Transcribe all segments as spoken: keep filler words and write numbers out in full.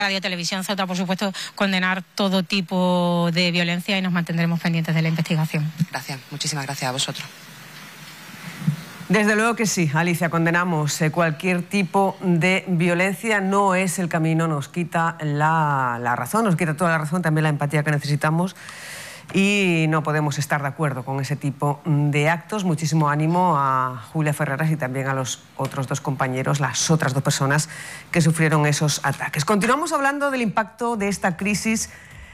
Radio Televisión Ceuta, por supuesto, condenar todo tipo de violencia y nos mantendremos pendientes de la investigación. Gracias, muchísimas gracias a vosotros. Desde luego que sí, Alicia, condenamos cualquier tipo de violencia, no es el camino, nos quita la, la razón, nos quita toda la razón, también la empatía que necesitamos y no podemos estar de acuerdo con ese tipo de actos. Muchísimo ánimo a Julia Ferreras y también a los otros dos compañeros, las otras dos personas que sufrieron esos ataques. Continuamos hablando del impacto de esta crisis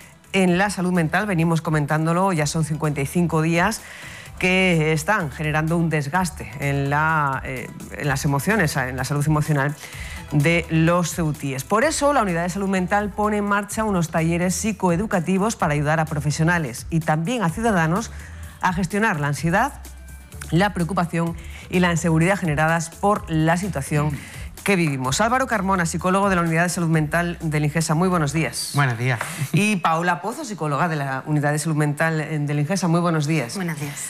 en la salud mental, venimos comentándolo, ya son cincuenta y cinco días que están generando un desgaste en, la, eh, en las emociones, en la salud emocional de los ceutíes. Por eso, la Unidad de Salud Mental pone en marcha unos talleres psicoeducativos para ayudar a profesionales y también a ciudadanos a gestionar la ansiedad, la preocupación y la inseguridad generadas por la situación que vivimos. Álvaro Carmona, psicólogo de la Unidad de Salud Mental del Ingesa, muy buenos días. Buenos días. Y Paula Pozo, psicóloga de la Unidad de Salud Mental del Ingesa, muy buenos días. Buenos días.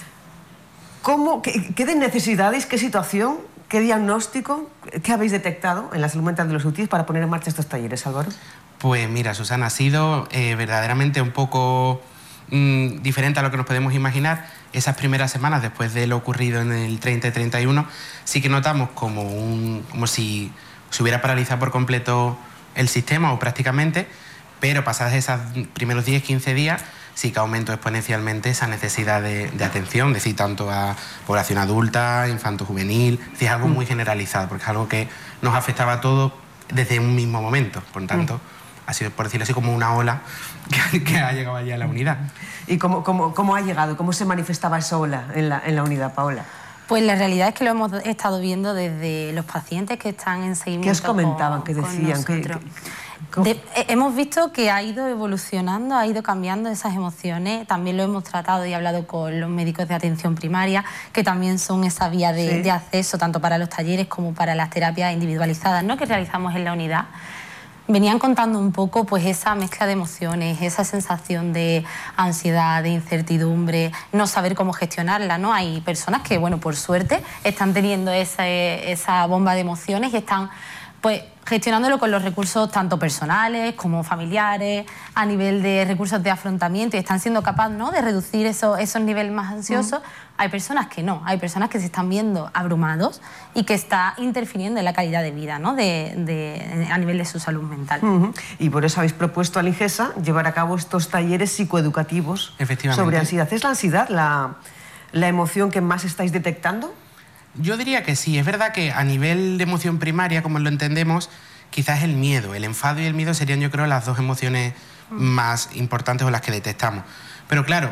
¿Cómo, qué, qué de necesidades, qué situación, qué diagnóstico, qué habéis detectado en la salud mental de los ceutíes para poner en marcha estos talleres, Álvaro? Pues mira, Susana, ha sido eh, verdaderamente un poco mmm, diferente a lo que nos podemos imaginar. Esas primeras semanas, después de lo ocurrido en el treinta y treinta y uno, sí que notamos como, un, como si se hubiera paralizado por completo el sistema, o prácticamente, pero pasados esos primeros diez quince días, sí que aumentó exponencialmente esa necesidad de, de atención, es decir, tanto a población adulta, infanto-juvenil, es decir, algo muy generalizado, porque es algo que nos afectaba a todos desde un mismo momento. Por lo tanto, ha sido, por decirlo así, como una ola que, que ha llegado allí a la unidad. ¿Y cómo, cómo, cómo ha llegado? ¿Cómo se manifestaba esa ola en la, en la unidad, Paola? Pues la realidad es que lo hemos estado viendo desde los pacientes que están en seguimiento. ¿Qué os comentaban? Con, ¿Qué decían? ¿Qué, qué, De, hemos visto que ha ido evolucionando, ha ido cambiando esas emociones. También lo hemos tratado y hablado con los médicos de atención primaria, que también son esa vía de, sí. de acceso tanto para los talleres como para las terapias individualizadas, ¿no?, que realizamos en la unidad. Venían contando un poco pues esa mezcla de emociones, esa sensación de ansiedad, de incertidumbre, no saber cómo gestionarla, ¿no? Hay personas que, bueno, por suerte, están teniendo ese, esa bomba de emociones y están, pues, gestionándolo con los recursos tanto personales como familiares, a nivel de recursos de afrontamiento, y están siendo capaces, ¿no?, de reducir eso, esos niveles más ansiosos. Mm. Hay personas que no, hay personas que se están viendo abrumados y que está interfiriendo en la calidad de vida, ¿no?, de, de, a nivel de su salud mental. Uh-huh. Y por eso habéis propuesto al Ingesa llevar a cabo estos talleres psicoeducativos sobre ansiedad. ¿Es la ansiedad la, la emoción que más estáis detectando? Yo diría que sí. Es verdad que a nivel de emoción primaria, como lo entendemos, quizás el miedo, el enfado y el miedo serían, yo creo, las dos emociones más importantes o las que detectamos. Pero claro,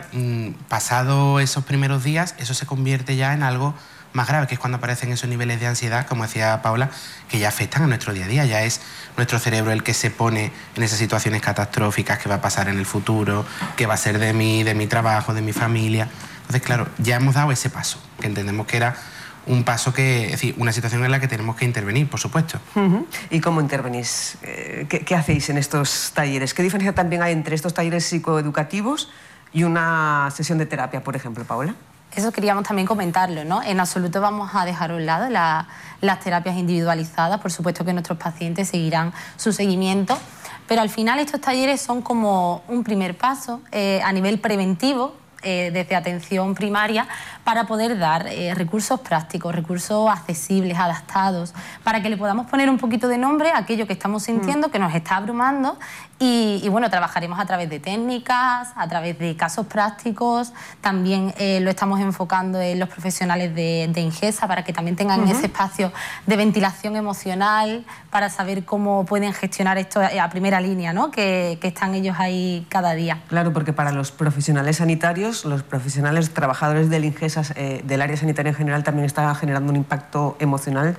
pasado esos primeros días, eso se convierte ya en algo más grave, que es cuando aparecen esos niveles de ansiedad, como decía Paula, que ya afectan a nuestro día a día. Ya es nuestro cerebro el que se pone en esas situaciones catastróficas, que va a pasar en el futuro, que va a ser de mí, de mi trabajo, de mi familia. Entonces, claro, ya hemos dado ese paso, que entendemos que era un paso que, es decir, una situación en la que tenemos que intervenir, por supuesto. Uh-huh. ¿Y cómo intervenís? ¿Qué, ¿Qué hacéis en estos talleres? ¿Qué diferencia también hay entre estos talleres psicoeducativos y una sesión de terapia, por ejemplo, Paola? Eso queríamos también comentarlo, ¿no? En absoluto vamos a dejar a un lado la, las terapias individualizadas. Por supuesto que nuestros pacientes seguirán su seguimiento, pero al final estos talleres son como un primer paso eh, a nivel preventivo, eh, desde atención primaria, para poder dar eh, recursos prácticos, recursos accesibles, adaptados, para que le podamos poner un poquito de nombre a aquello que estamos sintiendo, mm. que nos está abrumando. Y, y bueno, trabajaremos a través de técnicas, a través de casos prácticos. También eh, lo estamos enfocando en los profesionales de, de Ingesa, para que también tengan uh-huh. ese espacio de ventilación emocional, para saber cómo pueden gestionar esto a primera línea, ¿no?, que, que están ellos ahí cada día. Claro, porque para los profesionales sanitarios, los profesionales trabajadores del Ingesa, eh, del área sanitaria en general, también está generando un impacto emocional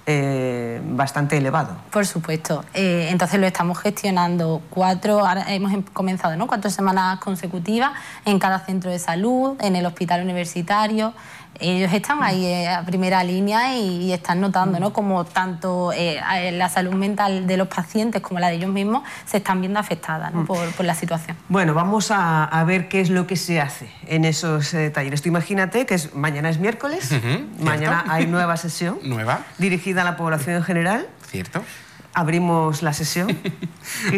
Eh, bastante elevado. Por supuesto. Eh, entonces lo estamos gestionando cuatro, ahora hemos comenzado, ¿no?, cuatro semanas consecutivas en cada centro de salud, en el hospital universitario. Ellos están ahí eh, a primera línea y, y están notando, ¿no?, como tanto eh, la salud mental de los pacientes como la de ellos mismos se están viendo afectadas, ¿no?, por, por la situación. Bueno, vamos a, a ver qué es lo que se hace en esos eh, talleres. Tú imagínate que es, mañana es miércoles, uh-huh, mañana hay nueva sesión. Nueva. Dirigida a la población en general. Cierto. abrimos la sesión.